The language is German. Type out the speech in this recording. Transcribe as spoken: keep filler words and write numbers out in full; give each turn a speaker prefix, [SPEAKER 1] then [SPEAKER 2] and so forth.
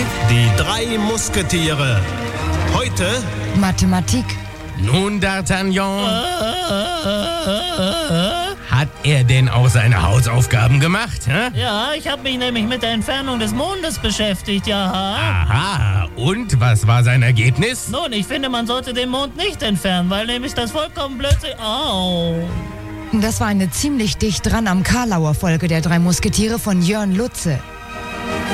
[SPEAKER 1] Die drei Musketiere. Heute
[SPEAKER 2] Mathematik.
[SPEAKER 3] Nun, D'Artagnan, hat er denn auch seine Hausaufgaben gemacht? Hä?
[SPEAKER 4] Ja, ich habe mich nämlich mit der Entfernung des Mondes beschäftigt, ja.
[SPEAKER 3] Aha, und was war sein Ergebnis?
[SPEAKER 4] Nun, ich finde, man sollte den Mond nicht entfernen, weil nämlich das vollkommen plötzlich... Au.
[SPEAKER 2] Das war eine ziemlich dicht dran am Karlauer Folge der drei Musketiere von Jörn Lutze.